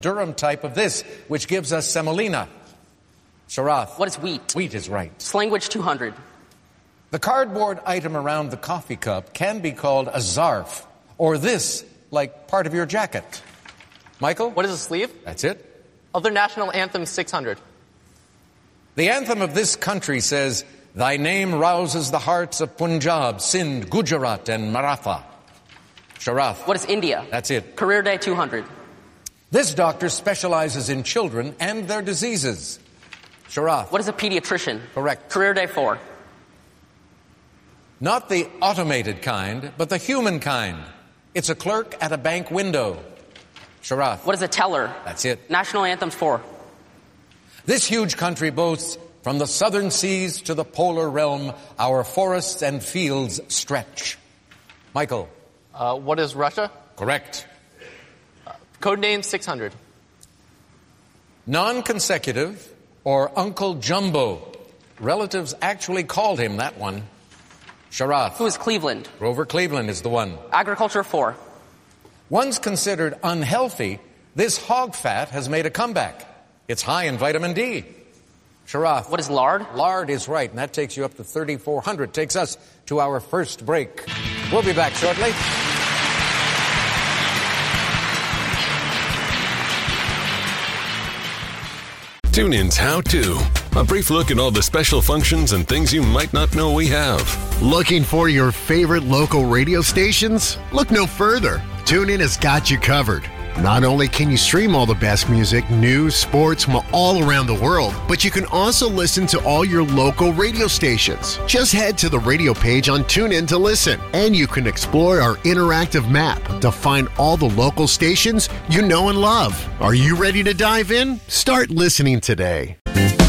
Durham type of this, which gives us semolina. Sharath. What is wheat? Wheat is right. Slanguage 200. The cardboard item around the coffee cup can be called a zarf, or this, like part of your jacket. Michael? What is a sleeve? That's it. Other national anthem 600. The anthem of this country says, "Thy name rouses the hearts of Punjab, Sindh, Gujarat, and Maratha." Sharath. What is India? That's it. Career Day 200. This doctor specializes in children and their diseases. Sharath. What is a pediatrician? Correct. Career Day 4. Not the automated kind, but the human kind. It's a clerk at a bank window. Sharath. What is a teller? That's it. National anthems 4. This huge country boasts, from the southern seas to the polar realm, our forests and fields stretch. Michael. What is Russia? Correct. Codename 600. Non-consecutive, or Uncle Jumbo. Relatives actually called him that one. Sharath. Who is Cleveland? Grover Cleveland is the one. Agriculture 4. Once considered unhealthy, this hog fat has made a comeback. It's high in vitamin D. Sharath. What is lard? Lard is right, and that takes you up to 3,400. Takes us to our first break. We'll be back shortly. TuneIn's How To. A brief look at all the special functions and things you might not know we have. Looking for your favorite local radio stations? Look no further. TuneIn has got you covered. Not only can you stream all the best music, news, sports from all around the world, but you can also listen to all your local radio stations. Just head to the radio page on TuneIn to listen, and you can explore our interactive map to find all the local stations you know and love. Are you ready to dive in? Start listening today.